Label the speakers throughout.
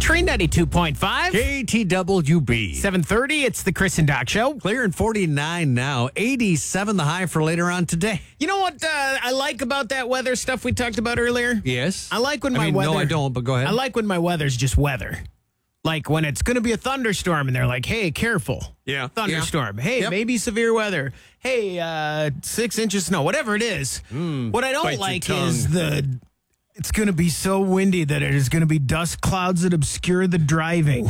Speaker 1: Country 92.5.
Speaker 2: KTWB.
Speaker 1: 7:30, it's the Chris and Doc Show.
Speaker 2: Clear and 49 now. 87 the high for later on today.
Speaker 1: You know what I like about that weather stuff we talked about earlier?
Speaker 2: Yes.
Speaker 1: I like when my weather...
Speaker 2: No, I don't, but go ahead.
Speaker 1: I like when my weather's just weather. Like when it's going to be a thunderstorm and they're like, hey, careful.
Speaker 2: Yeah.
Speaker 1: Thunderstorm. Hey, maybe severe weather. Hey, 6 inches snow. Whatever it is. What I don't like is it's going to be so windy that it is going to be dust clouds that obscure the driving.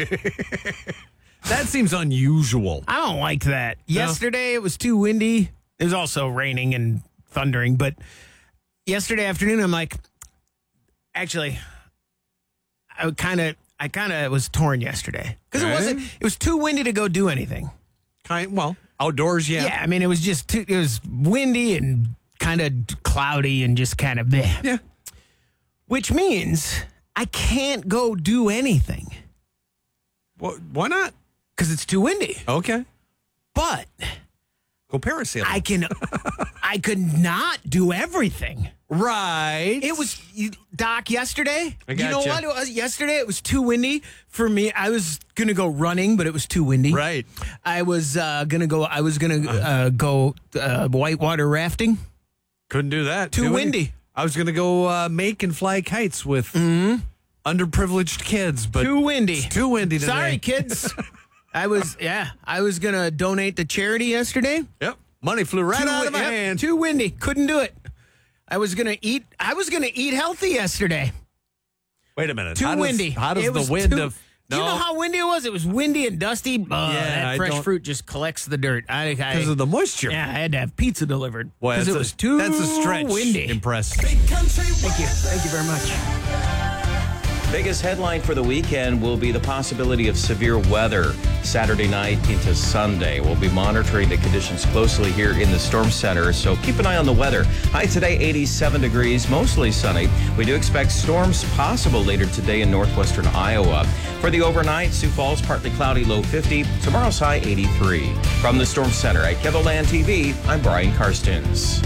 Speaker 2: That seems unusual.
Speaker 1: I don't like that. No. Yesterday, it was too windy. It was also raining and thundering. But yesterday afternoon, I'm like, actually, I kind of was torn yesterday. Because it was too windy to go do anything.
Speaker 2: Outdoors, yeah.
Speaker 1: Yeah, I mean, it was just it was windy and kind of cloudy and just kind of bleh.
Speaker 2: Yeah.
Speaker 1: Which means I can't go do anything.
Speaker 2: Well, why not?
Speaker 1: Because it's too windy.
Speaker 2: Okay.
Speaker 1: But
Speaker 2: go parasailing.
Speaker 1: I could not do everything.
Speaker 2: Right.
Speaker 1: It was, Doc, yesterday.
Speaker 2: I got
Speaker 1: you know what it was? Yesterday, it was too windy for me. I was going to go running, but it was too windy.
Speaker 2: Right.
Speaker 1: I was going to go whitewater rafting.
Speaker 2: Couldn't do that.
Speaker 1: Too windy.
Speaker 2: I was going to go make and fly kites with underprivileged kids, but
Speaker 1: too windy.
Speaker 2: It's too windy today.
Speaker 1: Sorry, kids. I was going to donate to charity yesterday.
Speaker 2: Yep. Money flew right out of my hand.
Speaker 1: Too windy. Couldn't do it. I was going to eat healthy yesterday.
Speaker 2: Wait a minute.
Speaker 1: Too windy.
Speaker 2: How does the wind of...
Speaker 1: Do you know how windy it was? It was windy and dusty. That fresh fruit just collects the dirt.
Speaker 2: Because of the moisture.
Speaker 1: Yeah, I had to have pizza delivered.
Speaker 2: Because
Speaker 1: it was too
Speaker 2: That's a stretch.
Speaker 1: Windy.
Speaker 2: Impressive.
Speaker 1: Thank you. Thank you very much.
Speaker 3: Biggest headline for the weekend will be the possibility of severe weather Saturday night into Sunday. We'll be monitoring the conditions closely here in the Storm Center, so keep an eye on the weather. High today, 87 degrees, mostly sunny. We do expect storms possible later today in northwestern Iowa. For the overnight, Sioux Falls, partly cloudy, low 50. Tomorrow's high, 83. From the Storm Center at KEVOLAND TV, I'm Brian Karstens.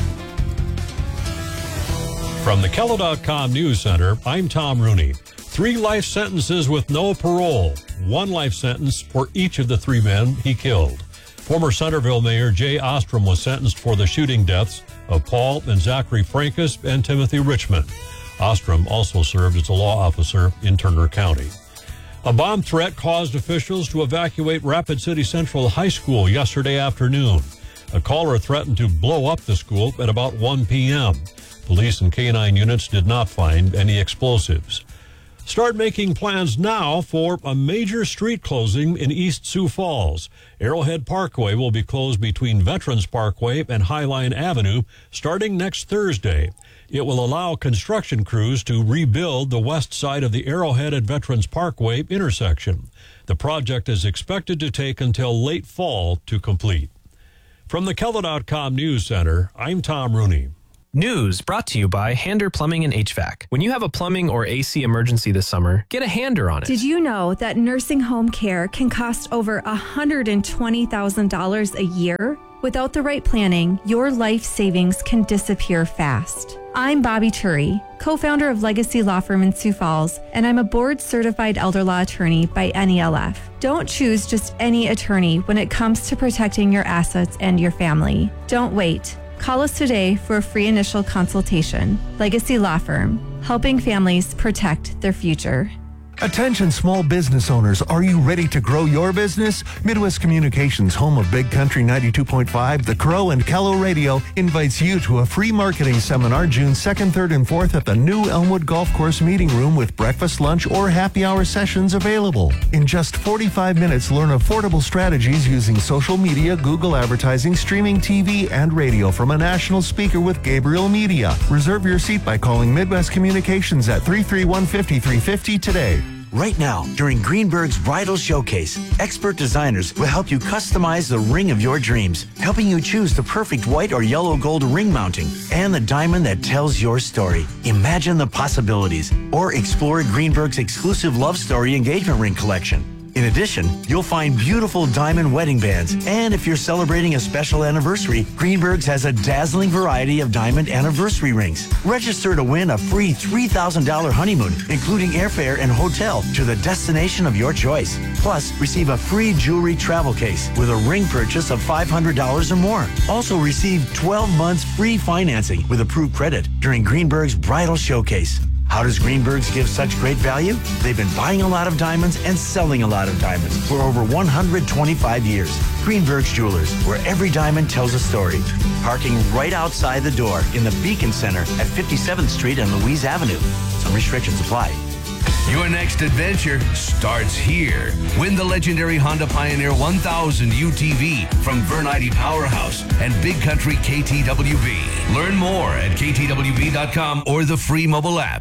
Speaker 4: From the KELO.com News Center, I'm Tom Rooney. 3 life sentences with no parole. 1 life sentence for each of the 3 men he killed. Former Centerville Mayor Jay Ostrom was sentenced for the shooting deaths of Paul and Zachary Frankus and Timothy Richmond. Ostrom also served as a law officer in Turner County. A bomb threat caused officials to evacuate Rapid City Central High School yesterday afternoon. A caller threatened to blow up the school at about 1 p.m. Police and K-9 units did not find any explosives. Start making plans now for a major street closing in East Sioux Falls. Arrowhead Parkway will be closed between Veterans Parkway and Highline Avenue starting next Thursday. It will allow construction crews to rebuild the west side of the Arrowhead and Veterans Parkway intersection. The project is expected to take until late fall to complete. From the KELO.com News Center, I'm Tom Rooney.
Speaker 5: News brought to you by Hander Plumbing and HVAC. When you have a plumbing or AC emergency this summer, get a Hander on it.
Speaker 6: Did you know that nursing home care can cost over $120,000 a year? Without the right planning, your life savings can disappear fast. I'm Bobby Turi, co-founder of Legacy Law Firm in Sioux Falls, and I'm a board-certified elder law attorney by NELF. Don't choose just any attorney when it comes to protecting your assets and your family. Don't wait. Call us today for a free initial consultation. Legacy Law Firm, helping families protect their future.
Speaker 7: Attention small business owners, are you ready to grow your business? Midwest Communications, home of Big Country 92.5, The Crow, and KELO Radio, invites you to a free marketing seminar June 2nd, 3rd, and 4th at the new Elmwood Golf Course Meeting Room with breakfast, lunch, or happy hour sessions available. In just 45 minutes, learn affordable strategies using social media, Google advertising, streaming TV, and radio from a national speaker with Gabriel Media. Reserve your seat by calling Midwest Communications at 331-5350 today.
Speaker 8: Right now, during Greenberg's Bridal Showcase, expert designers will help you customize the ring of your dreams, helping you choose the perfect white or yellow gold ring mounting and the diamond that tells your story. Imagine the possibilities, or explore Greenberg's exclusive love story engagement ring collection. In addition, you'll find beautiful diamond wedding bands. And if you're celebrating a special anniversary, Greenberg's has a dazzling variety of diamond anniversary rings. Register to win a free $3,000 honeymoon, including airfare and hotel to the destination of your choice. Plus, receive a free jewelry travel case with a ring purchase of $500 or more. Also receive 12 months free financing with approved credit during Greenberg's Bridal Showcase. How does Greenberg's give such great value? They've been buying a lot of diamonds and selling a lot of diamonds for over 125 years. Greenberg's Jewelers, where every diamond tells a story. Parking right outside the door in the Beacon Center at 57th Street and Louise Avenue. Some restrictions apply.
Speaker 9: Your next adventure starts here. Win the legendary Honda Pioneer 1000 UTV from Vernite Powerhouse and Big Country KTWB. Learn more at ktwb.com or the free mobile app.